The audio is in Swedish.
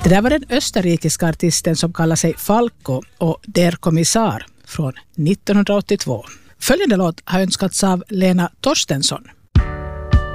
Det där var den österrikiska artisten som kallar sig Falco och Der Kommissar från 1982. Följande låt har önskats av Lena Torstensson.